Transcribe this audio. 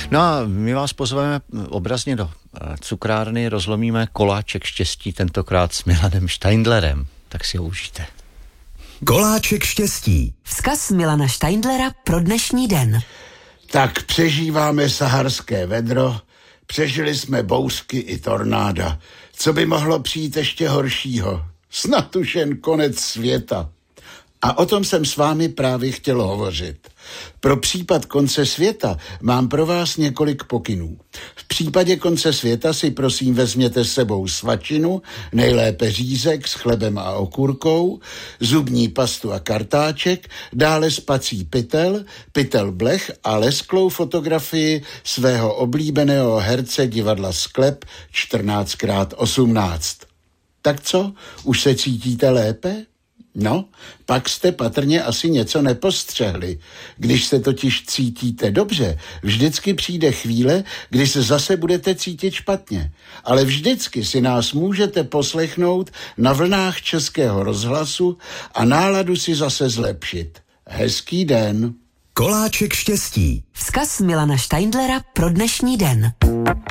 No a my vás pozveme obrazně do cukrárny, rozlomíme koláček štěstí, tentokrát s Milanem Steindlerem. Tak si ho užijte. Koláček štěstí. Vzkaz Milana Steindlera pro dnešní den. Tak přežíváme saharské vedro, přežili jsme bouřky i tornáda. Co by mohlo přijít ještě horšího? Snad už jen konec světa. A o tom jsem s vámi právě chtěl hovořit. Pro případ konce světa mám pro vás několik pokynů. V případě konce světa si prosím vezměte s sebou svačinu, nejlépe řízek s chlebem a okurkou, zubní pastu a kartáček, dále spací pytel blech a lesklou fotografii svého oblíbeného herce divadla Sklep 14x18. Tak co, už se cítíte lépe? No, pak jste patrně asi něco nepostřehli. Když se totiž cítíte dobře, vždycky přijde chvíle, kdy se zase budete cítit špatně. Ale vždycky si nás můžete poslechnout na vlnách Českého rozhlasu a náladu si zase zlepšit. Hezký den. Koláček štěstí. Vzkaz Milana Steindlera pro dnešní den.